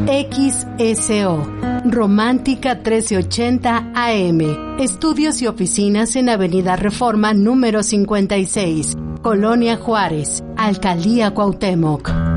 XSO, Romántica 1380 AM. Estudios y oficinas en Avenida Reforma número 56, Colonia Juárez, Alcaldía Cuauhtémoc.